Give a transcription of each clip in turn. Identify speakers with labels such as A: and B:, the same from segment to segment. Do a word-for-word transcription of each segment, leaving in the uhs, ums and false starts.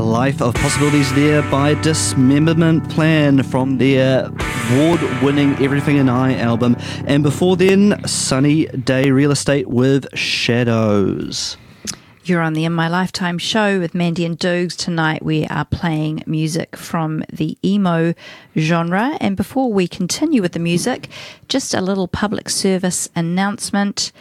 A: Life of Possibilities there by Dismemberment Plan from their award-winning Everything and I album. And before then, Sunny Day Real Estate with Shadows.
B: You're on the In My Lifetime show with Mandy and Doogs. Tonight we are playing music from the emo genre. And before we continue with the music, just a little public service announcement.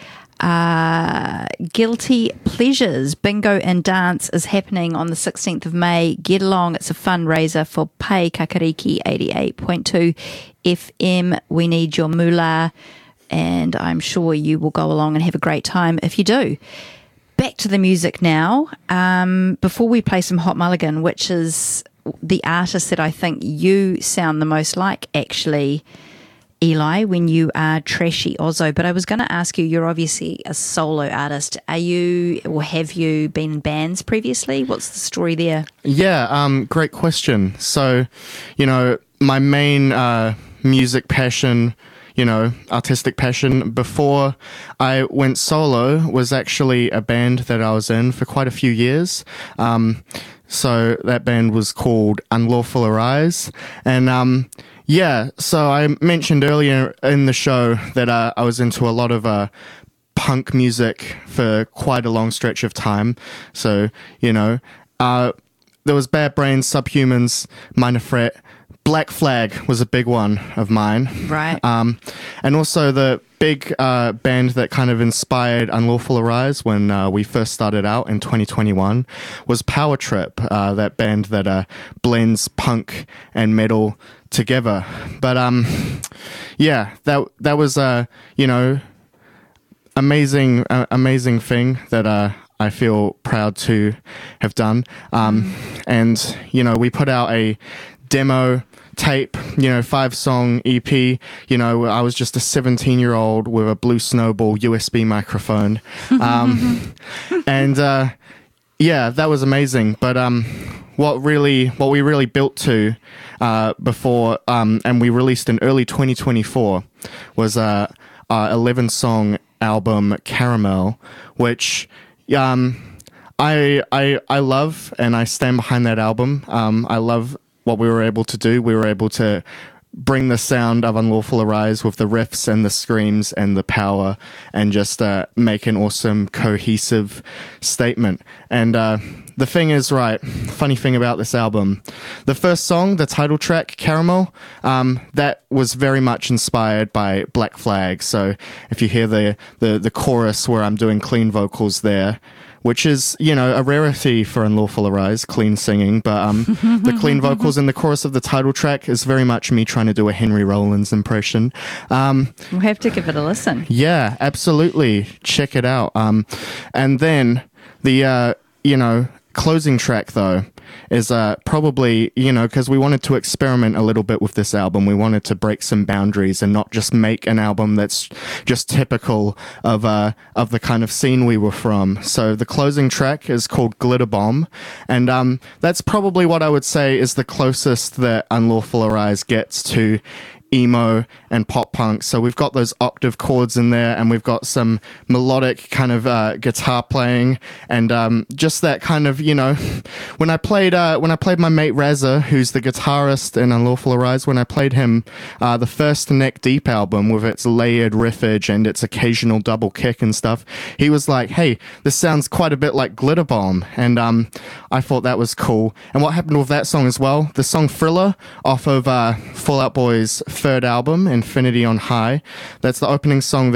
B: Uh, Guilty Pleasures Bingo and Dance is happening on the sixteenth of May. Get along. It's a fundraiser for Pai Kakariki eighty-eight point two F M. We need your moolah, and I'm sure you will go along and have a great time if you do. Back to the music now. Um, before we play some Hot Mulligan, which is the artist that I think you sound the most like, actually, Eli, when you are Trashy Ozzo. But I was going to ask you, you're obviously a solo artist. Are you, or have you been in bands previously? What's the story there?
C: Yeah, um, great question. So, you know, my main uh, music passion, you know, artistic passion before I went solo was actually a band that I was in for quite a few years. Um, so that band was called Unlawful Arise. And um, yeah, so I mentioned earlier in the show that uh, I was into a lot of uh, punk music for quite a long stretch of time. So, you know, uh, there was Bad Brains, Subhumans, Minor Threat. Black Flag was a big one of mine.
B: Right.
C: Um, and also the big uh, band that kind of inspired Unlawful Arise when uh, we first started out in twenty twenty-one was Power Trip, uh, that band that uh, blends punk and metal together. But um, yeah, that that was a, you know, amazing, uh, amazing thing that uh, I feel proud to have done. Um, and, you know, we put out a demo tape, you know, five song E P. You know, I was just a seventeen year old with a Blue Snowball U S B microphone. Um, and uh, yeah, that was amazing. But um, what really, what we really built to uh, before, um, and we released in early twenty twenty-four was uh, our eleven song album Caramel, which um, I, I, I love, and I stand behind that album. Um, I love what we were able to do. We were able to bring the sound of Unlawful Arise with the riffs and the screams and the power and just uh, make an awesome, cohesive statement. And uh, the thing is, right, funny thing about this album, the first song, the title track, Caramel, um, that was very much inspired by Black Flag. So if you hear the, the, the chorus where I'm doing clean vocals there, which is, you know, a rarity for Unlawful Arise, clean singing, but um, the clean vocals in the chorus of the title track is very much me trying to do a Henry Rollins impression. Um,
B: We'll have to give it a listen.
C: yeah, absolutely. Check it out. Um, and then the, uh, you know, closing track, though, is uh, probably, you know, because we wanted to experiment a little bit with this album. We wanted to break some boundaries and not just make an album that's just typical of uh, of the kind of scene we were from. So the closing track is called Glitter Bomb, and um, that's probably what I would say is the closest that Unlawful Arise gets to emo and pop punk. So we've got those octave chords in there, and we've got some melodic kind of uh, guitar playing, and um, just that kind of, you know, when I played uh, when I played my mate Razza, who's the guitarist in Unlawful Arise, when I played him uh, the first Neck Deep album with its layered riffage and its occasional double kick and stuff, he was like, hey, this sounds quite a bit like Glitter Bomb, and um, I thought that was cool. And what happened with that song as well, the song Thriller off of uh, Fall Out Boy's third album, Infinity on High, that's the opening song